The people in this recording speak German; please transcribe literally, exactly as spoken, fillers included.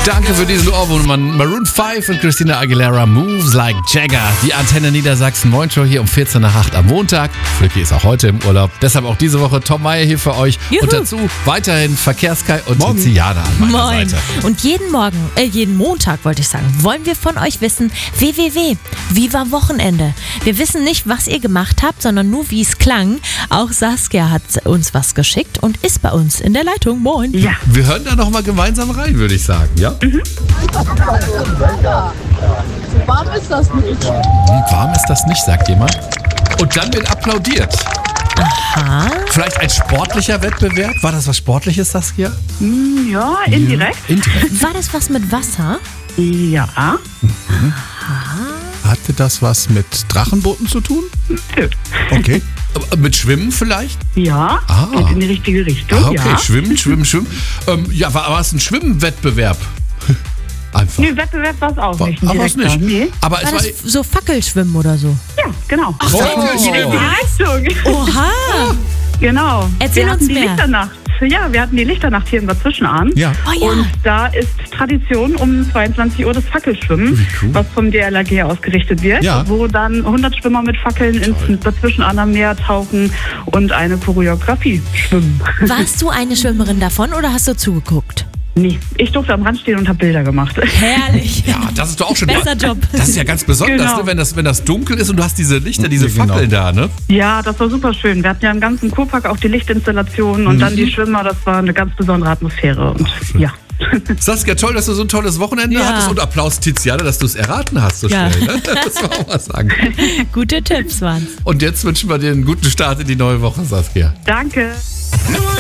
Danke für diesen Ohrwurm, Mann. Maroon fünf und Christina Aguilera, Moves Like Jagger. Die Antenne Niedersachsen Moin Show hier um vierzehn nach acht am Montag. Flücki ist auch heute im Urlaub. Deshalb auch diese Woche Tom Meyer hier für euch. Juhu. Und dazu weiterhin Verkehrskai und Tiziana an meiner Moin. Seite. Und jeden Morgen, äh, jeden Montag wollte ich sagen, wollen wir von euch wissen, w w w. Wie war Wochenende? Wir wissen nicht, was ihr gemacht habt, sondern nur, wie es klang. Auch Saskia hat uns was geschickt und ist bei uns in der Leitung. Moin. Ja. Wir hören da noch mal gemeinsam rein, würde ich sagen, ja? Mhm. Warm ist das nicht. Hm, warm ist das nicht, sagt jemand. Und dann wird applaudiert. Aha. Vielleicht ein sportlicher Wettbewerb? War das was Sportliches, Saskia? Ja, indirekt. Indirekt. War das was mit Wasser? Ja. Hatte das was mit Drachenbooten zu tun? Nö. Okay. Aber mit Schwimmen vielleicht? Ja, Ah. geht in die richtige Richtung. Ah, okay, Ja. schwimmen, schwimmen, schwimmen. Ähm, ja, war, war es ein Schwimmwettbewerb? Einfach. Nee, Wettbewerb war es auch War, nicht. ein aber es direkter. nicht. Nee. Aber es War war. das so Fackelschwimmen oder so? Ja, genau. Ach, in die richtige Richtung. Oha. Genau. Erzähl wir uns hatten die mehr. Lichternacht. Ja, wir hatten die Lichternacht hier in Bad Zwischenahn. Ja. Oh ja. Und da ist Tradition um zweiundzwanzig Uhr das Fackelschwimmen, Wie cool. was vom D L R G ausgerichtet wird, Ja. wo dann hundert Schwimmer mit Fackeln ins Bad Zwischenahner Meer tauchen und eine Choreografie schwimmen. Warst du eine Schwimmerin davon oder hast du zugeguckt? Nee, ich durfte am Rand stehen und habe Bilder gemacht. Herrlich. Ja, das ist doch auch schon. Besser Job. Das ist ja ganz besonders, Genau. ne? wenn, das, wenn das dunkel ist und du hast diese Lichter, diese Ja, genau. Fackeln da, ne? Ja, das war super schön. Wir hatten ja im ganzen Kurpark auch die Lichtinstallationen und dann die Schwimmer. Das war eine ganz besondere Atmosphäre. Und ja. Saskia, toll, dass du so ein tolles Wochenende Ja. hattest und Applaus Tiziana, dass du es erraten hast so Ja. schnell. Ne? Das muss man auch mal sagen. Gute Tipps waren's. Und jetzt wünschen wir dir einen guten Start in die neue Woche, Saskia. Danke. Nur